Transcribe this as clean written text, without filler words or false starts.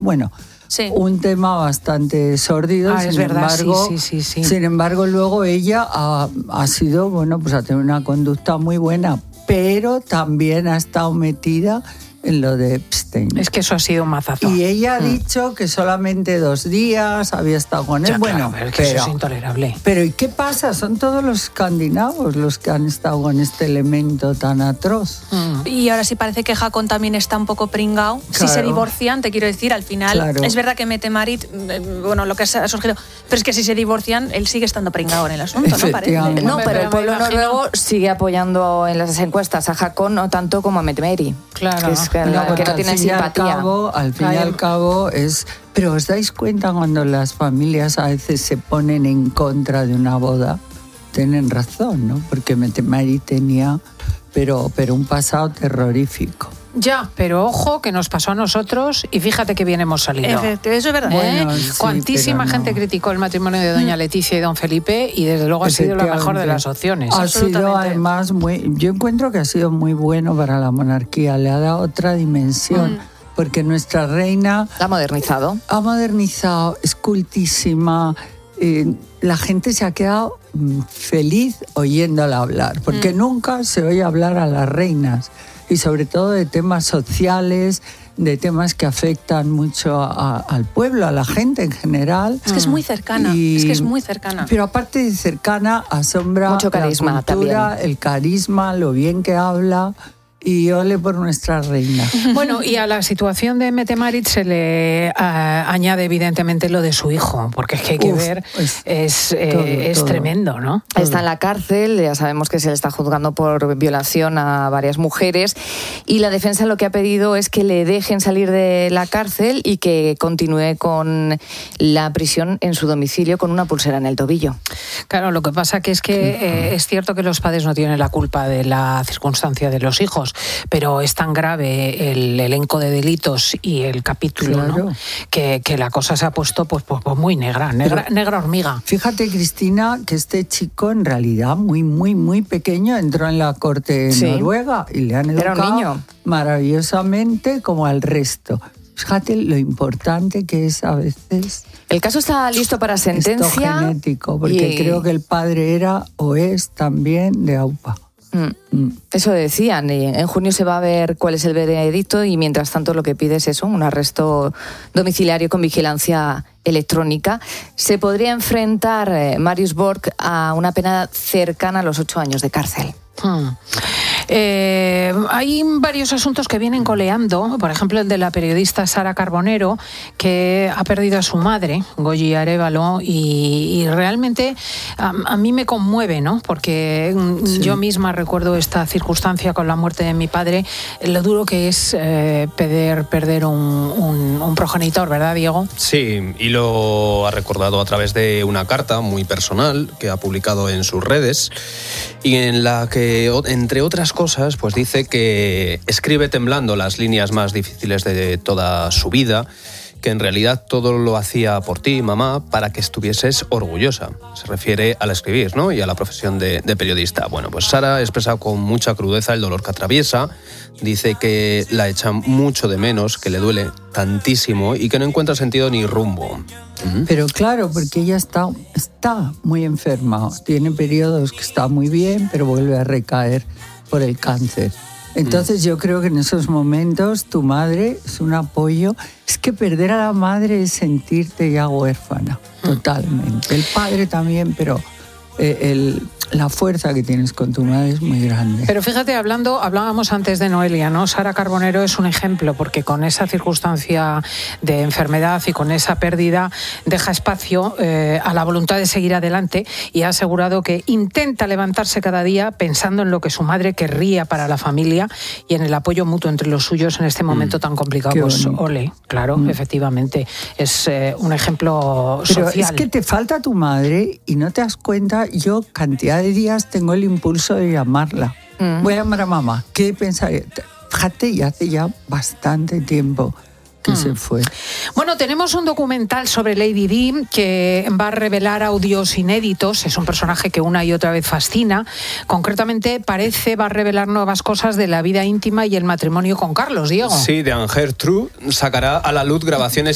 Bueno, sí. Un tema bastante sórdido. Es verdad, sí. Sin embargo, luego ella ha sido, bueno, pues ha tenido una conducta muy buena, pero también ha estado metida en lo de Epstein. Es que eso ha sido un mazazo. Y ella ha dicho que solamente 2 días había estado con él. Ya, bueno, claro, pero eso es intolerable. Pero ¿y qué pasa? Son todos los escandinavos los que han estado con este elemento tan atroz. Y ahora sí parece que Hakon también está un poco pringao. Claro. Si se divorcian, te quiero decir, al final, claro. Es verdad que Mette-Marit, bueno, lo que ha surgido, pero es que si se divorcian, él sigue estando pringao en el asunto, ¿no? Parece. No, pero el pueblo noruego sigue apoyando en las encuestas a Hakon, no tanto como a Mette-Marit. Claro. Que no tiene simpatía. Al fin y al cabo es... Pero ¿os dais cuenta cuando las familias a veces se ponen en contra de una boda? Tienen razón, ¿no? Porque Mette-Marit tenía pero un pasado terrorífico. Ya, pero ojo que nos pasó a nosotros y fíjate que bien hemos salido. Eso es verdad. Bueno, sí, cuantísima gente criticó el matrimonio de doña Leticia y don Felipe y desde luego ha sido la mejor de las opciones. Ha sido además yo encuentro que ha sido muy bueno para la monarquía, le ha dado otra dimensión. Porque nuestra reina... La ha modernizado. Ha modernizado, es cultísima. La gente se ha quedado feliz oyéndola hablar, porque nunca se oye hablar a las reinas. Y sobre todo de temas sociales, de temas que afectan mucho al pueblo, a la gente en general. Es que es muy cercana, Pero aparte de cercana, asombra mucho carisma, la cultura, también. El carisma, lo bien que habla. Y ole por nuestra reina. Bueno, y a la situación de Mette-Marit se le añade evidentemente lo de su hijo, porque es que hay que ver, es tremendo, ¿no? Está en la cárcel, ya sabemos que se le está juzgando por violación a varias mujeres y la defensa lo que ha pedido es que le dejen salir de la cárcel y que continúe con la prisión en su domicilio con una pulsera en el tobillo. Claro, lo que pasa que es que es cierto que los padres no tienen la culpa de la circunstancia de los hijos, pero es tan grave el elenco de delitos y el capítulo, claro, ¿no? que la cosa se ha puesto pues muy negra hormiga. Fíjate, Cristina, que este chico en realidad muy pequeño entró en la corte noruega y le han educado maravillosamente como al resto. Fíjate lo importante que es a veces. El caso está listo para sentencia. Esto genético, porque creo que el padre era o es también de AUPA. Eso decían, y en junio se va a ver cuál es el veredicto y mientras tanto lo que pide es eso, un arresto domiciliario con vigilancia electrónica. Se podría enfrentar Marius Borg a una pena cercana a los 8 años de cárcel. Hay varios asuntos que vienen coleando, por ejemplo el de la periodista Sara Carbonero, que ha perdido a su madre, Goyi Arévalo, y realmente a mí me conmueve, ¿no? Porque yo misma recuerdo esta circunstancia con la muerte de mi padre, lo duro que es perder un progenitor, ¿verdad, Diego? Sí, y lo ha recordado a través de una carta muy personal que ha publicado en sus redes y en la que, entre otras cosas, pues dice que escribe temblando las líneas más difíciles de toda su vida, que en realidad todo lo hacía por ti, mamá, para que estuvieses orgullosa. Se refiere al escribir, ¿no? Y a la profesión de periodista. Bueno, pues Sara expresa con mucha crudeza el dolor que atraviesa, dice que la echa mucho de menos, que le duele tantísimo y que no encuentra sentido ni rumbo. Pero claro, porque ella está muy enferma, tiene periodos que está muy bien, pero vuelve a recaer por el cáncer. Entonces yo creo que en esos momentos tu madre es un apoyo. Es que perder a la madre es sentirte ya huérfana, totalmente. El padre también, pero la fuerza que tienes con tu madre es muy grande. Pero fíjate, hablábamos antes de Noelia, ¿no? Sara Carbonero es un ejemplo, porque con esa circunstancia de enfermedad y con esa pérdida deja espacio a la voluntad de seguir adelante y ha asegurado que intenta levantarse cada día pensando en lo que su madre querría para la familia y en el apoyo mutuo entre los suyos en este momento tan complicado. Pues ole, claro, efectivamente, es un ejemplo social. Pero es que te falta tu madre y no te das cuenta. Yo cantidad de días tengo el impulso de llamarla. Voy a llamar a mamá. ¿Qué pensaría? Fíjate, y hace ya bastante tiempo que se fue. Bueno, tenemos un documental sobre Lady Di que va a revelar audios inéditos. Es un personaje que una y otra vez fascina. Concretamente, va a revelar nuevas cosas de la vida íntima y el matrimonio con Carlos, Diego. Sí, de Anne Gertrude sacará a la luz grabaciones